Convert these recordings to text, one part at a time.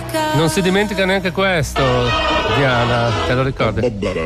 Non si dimentica neanche questo, Diana, te lo ricordi?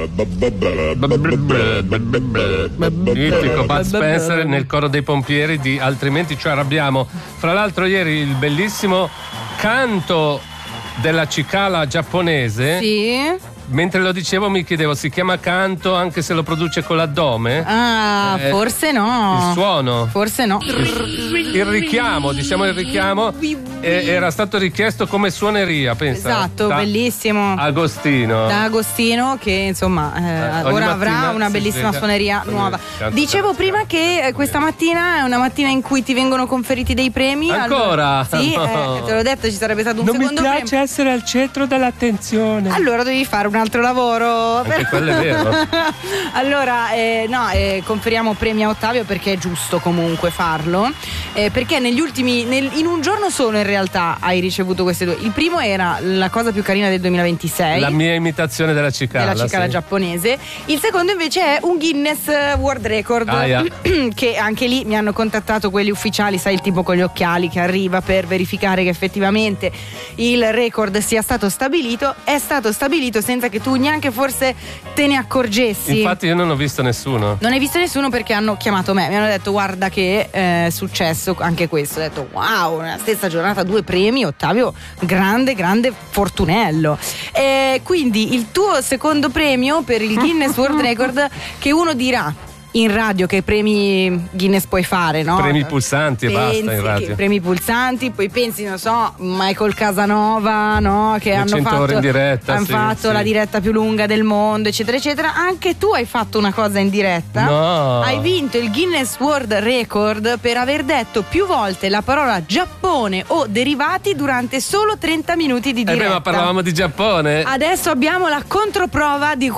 Mitico Bud Spencer nel coro dei pompieri di Altrimenti ci arrabbiamo. Fra l'altro ieri il bellissimo canto della cicala giapponese. Sì. Mentre lo dicevo mi chiedevo, si chiama canto anche se lo produce con l'addome? Ah, forse no. Il suono? Forse no. Il richiamo, diciamo il richiamo, era stato richiesto come suoneria, pensa. Esatto, bellissimo. Agostino. Da Agostino che insomma ora avrà una bellissima suoneria nuova. Dicevo prima che questa mattina è una mattina in cui ti vengono conferiti dei premi. Ancora? Sì, te l'ho detto, ci sarebbe stato un secondo premio. Non mi piace essere al centro dell'attenzione. Allora devi fare un altro lavoro. Anche quello è vero. Allora conferiamo premi a Ottavio perché è giusto comunque farlo, perché negli ultimi in un giorno solo in realtà hai ricevuto queste due. Il primo era la cosa più carina del 2026, la mia imitazione della cicala giapponese. Il secondo invece è un Guinness World Record che anche lì mi hanno contattato quelli ufficiali, sai, il tipo con gli occhiali che arriva per verificare che effettivamente il record sia stato stabilito. È stato stabilito senza che tu neanche forse te ne accorgessi. Infatti io non ho visto nessuno. Non hai visto nessuno perché hanno chiamato me, mi hanno detto guarda che è successo anche questo. Ho detto wow, nella stessa giornata 2 premi, Ottavio, grande fortunello. Quindi il tuo secondo premio per il Guinness World Record, che uno dirà in radio che premi Guinness puoi fare, no? Premi pulsanti e basta in radio. Premi pulsanti, poi pensi, non so, Michael Casanova, no? Che hanno fatto in diretta, la diretta più lunga del mondo, eccetera, eccetera. Anche tu hai fatto una cosa in diretta. No. Hai vinto il Guinness World Record per aver detto più volte la parola Giappone o derivati durante solo 30 minuti di diretta. Ma parlavamo di Giappone. Adesso abbiamo la controprova di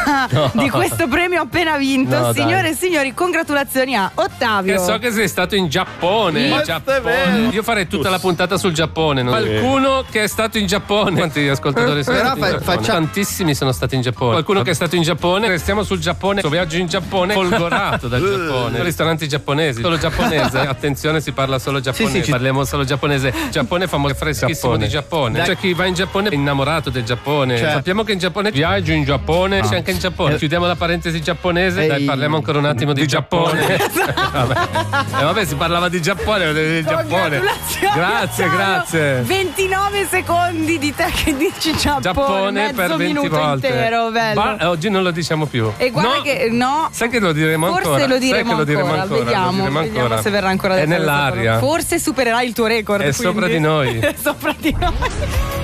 questo premio appena vinto. No, signore e signori, congratulazioni a Ottavio. Che so che sei stato in Giappone. Io farei tutta la puntata sul Giappone. Qualcuno che è stato in Giappone. Quanti ascoltatori sono stati in Giappone? Tantissimi sono stati in Giappone. Qualcuno che è stato in Giappone. Restiamo sul Giappone. Il suo viaggio in Giappone folgorato dal Giappone. Ristoranti giapponesi. Solo giapponese. Attenzione, si parla solo giapponese. Parliamo solo giapponese. Giappone famoso, freschissimo di Giappone. C'è chi va in Giappone è innamorato del Giappone. Sappiamo che in Giappone viaggio in Giappone. C'è anche in Giappone. Chiudiamo la parentesi giapponese. Dai, parliamo ancora un attimo di Giappone. Vabbè, si parlava di Giappone. Grazie. 29 secondi di te che dici Giappone per 20 volte intero, bello. Oggi non lo diciamo più. E guarda che no. Sai che lo diremo ancora? Forse lo diremo ancora. Vediamo se verrà ancora detto. È nell'aria. Forse supererà il tuo record. È sopra di noi. È sopra di noi.